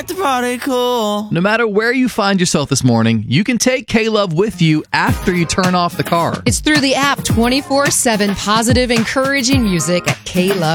like to party cool. No matter where you find yourself this morning, you can take K-Love with you after you turn off the car. It's through the app 24/7 positive, encouraging music at K-Love.